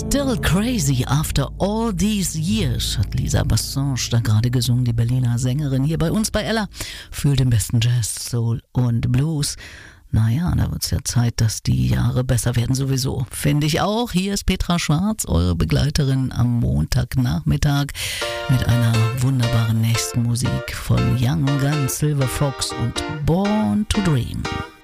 Still Crazy After All These Years hat Lisa Bassange da gerade gesungen, die Berliner Sängerin hier bei uns bei Ella für den besten Jazz, Soul und Blues. Naja, da wird's ja Zeit, dass die Jahre besser werden sowieso. Finde ich auch. Hier ist Petra Schwarz, eure Begleiterin am Montagnachmittag mit einer wunderbaren nächsten Musik von Young Gun, Silver Fox und Born to Dream.